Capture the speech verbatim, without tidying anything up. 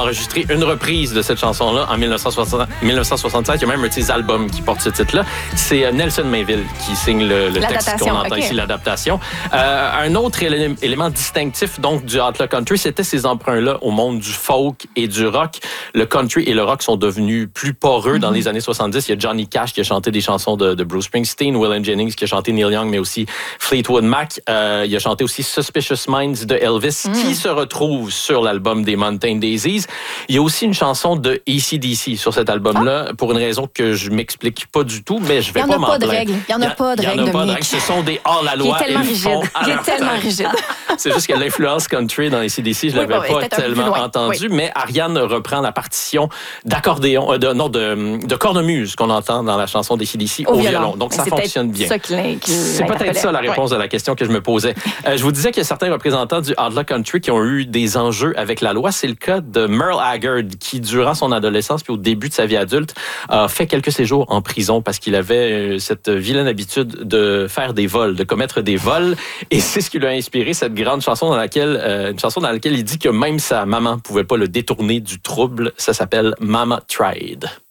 enregistré une reprise de cette chanson-là en dix-neuf cent soixante-sept. Il y a même un de ses albums qui porte ce titre-là. C'est Nelson Mayville qui signe le, le texte qu'on entend okay. ici, l'adaptation. Euh, un autre élé- élément distinctif donc du Outlaw Country, c'était ces emprunts-là au monde du folk et du rock. Le country et le rock sont devenus plus poreux mm-hmm. dans les années soixante-dix. Il y a Johnny Cash qui a chanté des chansons de, de Bruce Springsteen, Waylon Jennings qui a chanté Neil Young, mais aussi Fleetwood Mac. Euh, il a chanté aussi Suspicious Minds de Elvis, mm. qui se retrouve sur l'album des Mountain Daisies. Il y a aussi une chanson de A C D C sur cet album-là, ah. pour une raison que je m'explique pas du tout, mais je vais pas m'en plaindre. Il n'y en a pas de règles. Il n'y en a pas de règles. Ce sont des hors-la-loi. Il est tellement rigide. Il est tellement rigide. C'est juste que l'influence country dans A C D C, je ne l'avais oui, bon, pas tellement entendu, oui. mais Ariane reprend la partition d'accordéon, euh, de, non, de, de cornemuse qu'on entend dans la chanson d'A C D C au, au violon. violon. Donc, mais ça fonctionne bien. Ça qui, qui c'est peut-être ça la réponse ouais. à la question que je me posais. Euh, je vous disais qu'il y a certains représentants du Outlaw Country qui ont eu des enjeux avec la loi. C'est le cas de Merle Haggard, qui, durant son adolescence puis au début de sa vie adulte, a fait quelques séjours en prison parce qu'il avait cette vilaine habitude de faire des vols, de commettre des vols. Et c'est ce qui lui a inspiré cette grande chanson dans laquelle, euh, une chanson dans laquelle il dit que même sa maman pouvait pas le détourner du trouble. Ça s'appelle Mama Tried.